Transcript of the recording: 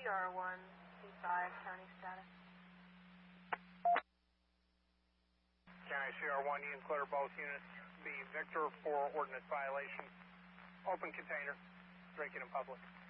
CR1, C5, county status. County CR1, you can clear both units. Be Victor for ordinance violation. Open container, drinking in public.